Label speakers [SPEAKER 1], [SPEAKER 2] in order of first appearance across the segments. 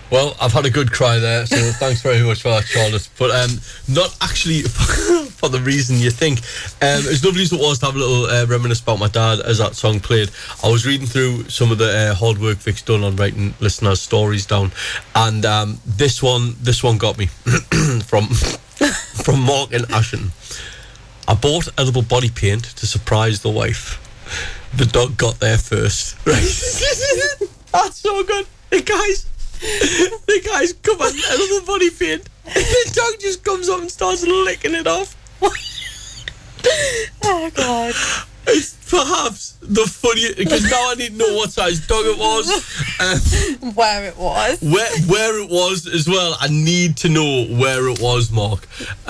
[SPEAKER 1] Well, I've had a good cry there, so thanks very much for that, Charlotte. But not actually for the reason you think. As lovely as it was to have a little reminisce about my dad as that song played, I was reading through some of the hard work Vic's done on writing listeners' stories down, and this one got me from Mark in Ashton. I bought edible body paint to surprise the wife. The dog got there first. Right? That's so good. The guys come on edible body paint. The dog just comes up and starts licking it off.
[SPEAKER 2] Oh God.
[SPEAKER 1] It's perhaps the funniest, because now I need to know what size dog it was.
[SPEAKER 2] Where it was.
[SPEAKER 1] Where it was as well. I need to know where it was, Mark.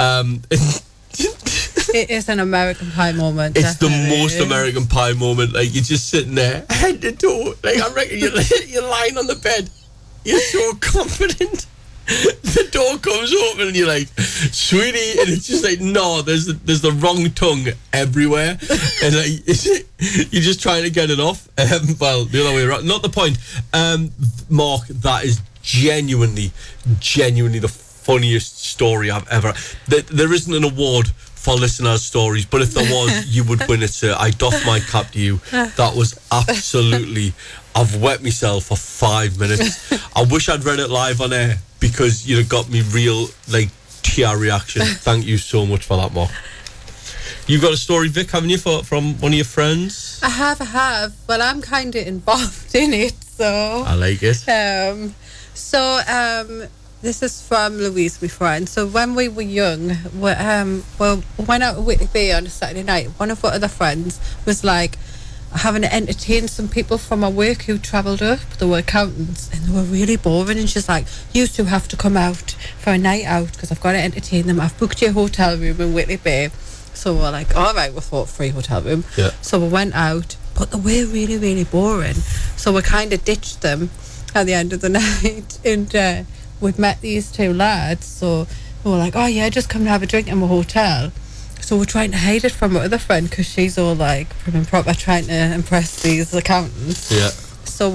[SPEAKER 2] It is an American Pie moment.
[SPEAKER 1] It's
[SPEAKER 2] definitely.
[SPEAKER 1] the most American Pie moment. Like, you're just sitting there, head to toe. Like, I reckon you're lying on the bed. You're so confident. The door comes open and you're like, sweetie, and it's just like, no, there's the wrong tongue everywhere, and like you're just trying to get it off. Well, the other way around. Not the point. Mark, that is genuinely the funniest story I've ever. There isn't an award for listeners' stories, but if there was, you would win it, sir. I doff my cap to you. That was absolutely. I've wet myself for 5 minutes. I wish I'd read it live on air, because you'd have got me real, like, tear reaction. Thank you so much for that, Mark. You've got a story, Vic, haven't you, from one of your friends?
[SPEAKER 2] I have. Well, I'm kind of involved in it, so.
[SPEAKER 1] I like it.
[SPEAKER 2] This is from Louise, my friend. So when we were young, we went out to Whitley Bay on a Saturday night. One of our other friends was like, having to entertain some people from our work who travelled up. They were accountants and they were really boring, and she's like, you two have to come out for a night out because I've got to entertain them. I've booked your hotel room in Whitley Bay. So we're like, all right, we thought free hotel room.
[SPEAKER 1] Yeah.
[SPEAKER 2] So we went out, but they were really, really boring. So we kind of ditched them at the end of the night, and we'd met these two lads. So we were like, oh yeah, just come and have a drink in my hotel. So we're trying to hide it from our other friend because she's all like prim and proper, trying to impress these accountants.
[SPEAKER 1] Yeah.
[SPEAKER 2] So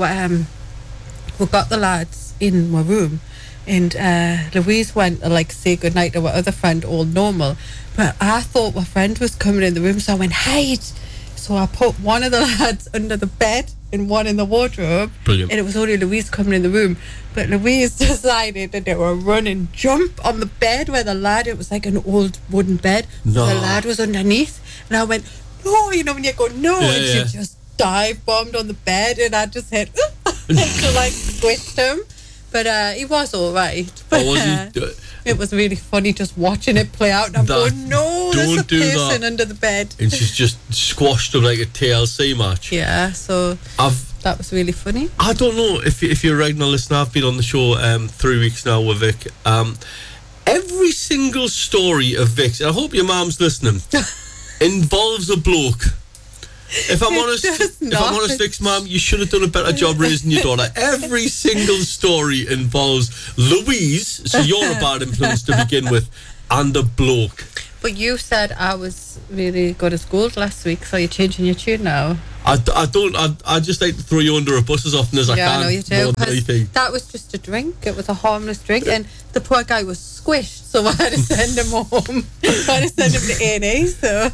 [SPEAKER 2] we got the lads in my room, and Louise went to like say goodnight to our other friend, all normal. But I thought my friend was coming in the room, so I went, hide. So I put one of the lads under the bed and one in the wardrobe.
[SPEAKER 1] Brilliant.
[SPEAKER 2] And it was only Louise coming in the room. But Louise decided to do a run and jump on the bed where the lad, it was like an old wooden bed.
[SPEAKER 1] No.
[SPEAKER 2] The lad was underneath. And I went, no, you know when you go, no.
[SPEAKER 1] Yeah,
[SPEAKER 2] and she just dive bombed on the bed, and I just hit and so like squished him. But he was all right. But it was really funny just watching it play out. And I'm going, no, there's a person under the bed.
[SPEAKER 1] And she's just squashed him like a TLC match.
[SPEAKER 2] Yeah, so that was really funny.
[SPEAKER 1] I don't know if you're a regular listener. I've been on the show 3 weeks now with Vic. Every single story of Vic's, and I hope your mum's listening, involves a bloke. If I'm honest, Vic's mum, you should have done a better job raising your daughter. Every single story involves Louise, so you're a bad influence to begin with, and a bloke.
[SPEAKER 2] But you said I was really good as gold last week, so you're changing your tune now.
[SPEAKER 1] I just like to throw you under a bus as often as I can.
[SPEAKER 2] Yeah, I know you do.
[SPEAKER 1] Anything.
[SPEAKER 2] That was just a drink. It was a harmless drink, and the poor guy was squished, so I had to send him home. I had to send him to A&E. So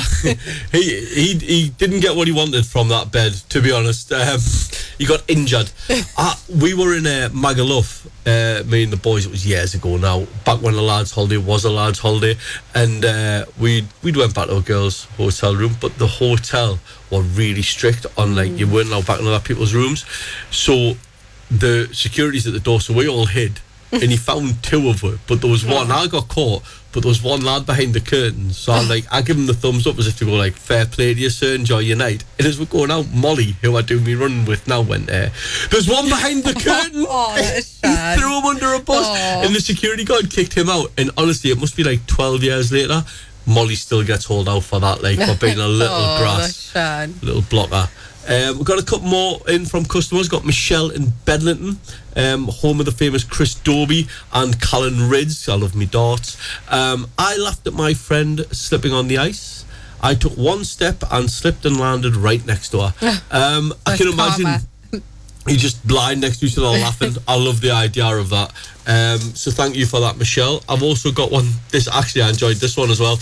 [SPEAKER 1] he didn't get what he wanted from that bed. To be honest, he got injured. We were in Magaluf, me and the boys. It was years ago now, back when the lads' holiday was a lads' holiday, and we went back to a girls' hotel room, but the hotel were really strict on like you weren't allowed back in other people's rooms. So the security's at the door, so we all hid, and he found two of her, but there was one. I got caught, but there was one lad behind the curtains, so I give him the thumbs up as if to go like, fair play to you, sir, enjoy your night. And as we're going out, Molly, who I do me running with now, went there's one behind the curtain.
[SPEAKER 2] Oh, that is sad.
[SPEAKER 1] He threw him under a bus, and the security guard kicked him out. And honestly, it must be like 12 years later, Molly still gets hauled out for that, like for being a little grass, little blocker. We've got a couple more in from customers. Got Michelle in Bedlington, home of the famous Chris Dobie and Callan Ridds. I love me darts. I laughed at my friend slipping on the ice. I took one step and slipped and landed right next to her. I can imagine. You just lying next to each other laughing. I love the idea of that. So thank you for that, Michelle. I've also got one. I enjoyed this one as well.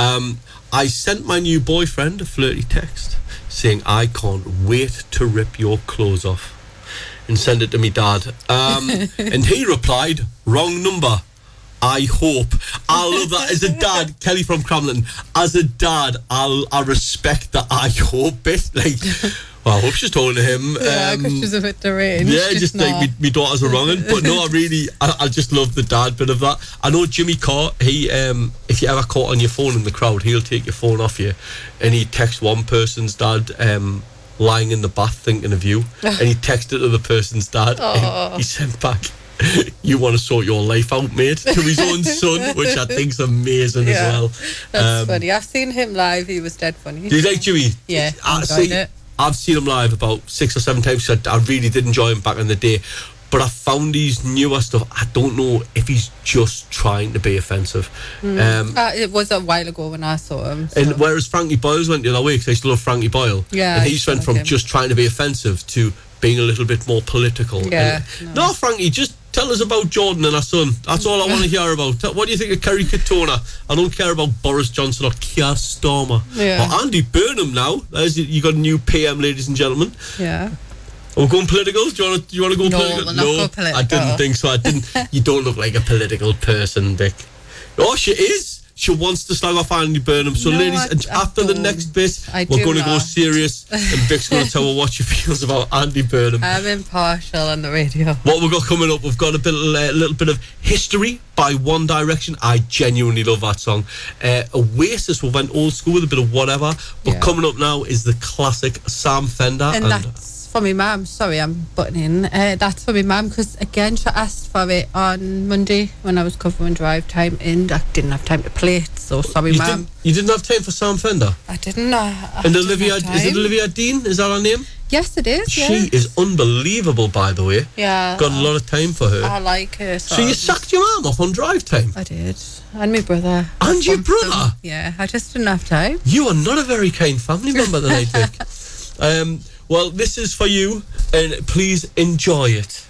[SPEAKER 1] I sent my new boyfriend a flirty text saying, "I can't wait to rip your clothes off," and send it to me dad. And he replied, "Wrong number. I hope." I love that. As a dad, Kelly from Cramlington, as a dad, I respect the "I hope" bit. Like, well, I hope she's talking to him.
[SPEAKER 2] Yeah, because she's a bit deranged.
[SPEAKER 1] Yeah, just like me daughters are wronging. But no, I just love the dad bit of that. I know Jimmy Carr, he, if you ever caught on your phone in the crowd, he'll take your phone off you, and he texts one person's dad, lying in the bath thinking of you, and he texted to the person's dad, and he sent back, "You want to sort your life out, mate," to his own son, which I think's amazing as well.
[SPEAKER 2] That's funny. I've seen him live. He was dead funny.
[SPEAKER 1] Do you like Jimmy?
[SPEAKER 2] Yeah, I enjoyed it.
[SPEAKER 1] I've seen him live about 6 or 7 times. I really did enjoy him back in the day. But I found his newer stuff. I don't know if he's just trying to be offensive.
[SPEAKER 2] It was a while ago when I saw him. So.
[SPEAKER 1] And whereas Frankie Boyles went the other way, because I used to love Frankie Boyle.
[SPEAKER 2] Yeah.
[SPEAKER 1] And he's went from just trying to be offensive to being a little bit more political.
[SPEAKER 2] Yeah.
[SPEAKER 1] No, Frankie, just tell us about Jordan and her son. That's all I want to hear about. What do you think of Kerry Katona? I don't care about Boris Johnson or Keir Starmer.
[SPEAKER 2] Yeah.
[SPEAKER 1] Or Andy Burnham now. You got a new PM, ladies and gentlemen.
[SPEAKER 2] Yeah.
[SPEAKER 1] Are we going political? Do you want to go political?
[SPEAKER 2] We'll not go political.
[SPEAKER 1] I didn't think so. You don't look like a political person, Vic. Oh, she is. She wants to slag off Andy Burnham. So, ladies, after the next bit, we're going to go serious, and Vic's going to tell her what she feels about Andy Burnham.
[SPEAKER 2] I'm impartial on the radio.
[SPEAKER 1] What we've got coming up, we've got a little bit of History by One Direction. I genuinely love that song. Oasis, we went old school with a bit of whatever. But coming up now is the classic Sam Fender.
[SPEAKER 2] And that's for my mum. Sorry, I'm butting in. That's for my mum because, again, she asked for it on Monday when I was covering drive time and I didn't have time to play it. So, sorry, mum.
[SPEAKER 1] You didn't have time for Sam Fender?
[SPEAKER 2] I didn't know.
[SPEAKER 1] And Olivia, is it Olivia Dean? Is that her name?
[SPEAKER 2] Yes, it is.
[SPEAKER 1] She is unbelievable, by the way.
[SPEAKER 2] Yeah.
[SPEAKER 1] Got a lot of time for her.
[SPEAKER 2] I like her.
[SPEAKER 1] So you sacked your mum off on drive time?
[SPEAKER 2] I did. And my brother.
[SPEAKER 1] And your brother?
[SPEAKER 2] Yeah, I just didn't have time.
[SPEAKER 1] You are not a very kind family member tonight, Vic. Well, this is for you, and please enjoy it.